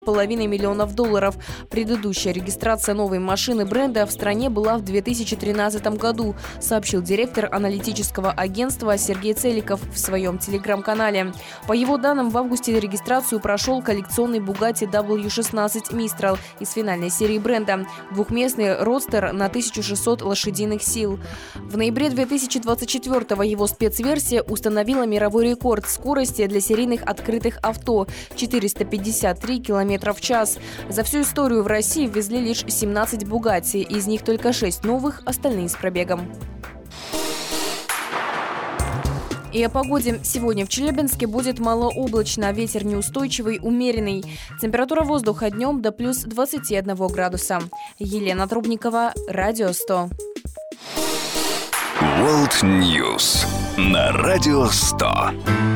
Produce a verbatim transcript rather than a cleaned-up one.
половиной миллионов долларов. Предыдущая регистрация новой машины бренда в стране была в две тысячи тринадцатом году, сообщил директор аналитического агентства Сергей Целиков в своем телеграм-канале. По его данным, в августе регистрацию прошел коллекционный Bugatti дабл ю шестнадцать Mistral из финальной серии бренда, двухместный родстер на тысячу шестьсот лошадиных сил. В ноябре две тысячи двадцать четвёртого его спецверсия установила мировой рекорд скорости для серийных открытых авто – четыреста пятьдесят три километра в час. За всю историю в России ввезли лишь семнадцать Bugatti, из них только шесть новых, остальные с пробегом. И о погоде. Сегодня в Челябинске будет малооблачно, ветер неустойчивый, умеренный. Температура воздуха днем до плюс двадцати одного градуса. Елена Трубникова, Радио сто. World News на Радио сто.